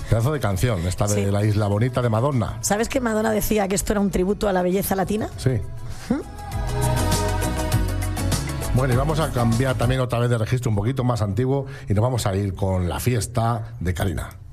Pedazo de canción, esta de Sí. La Isla Bonita de Madonna. ¿Sabes que Madonna decía que esto era un tributo a la belleza latina? Sí. Bueno, y vamos a cambiar también otra vez de registro un poquito más antiguo y nos vamos a ir con La Fiesta de Karina.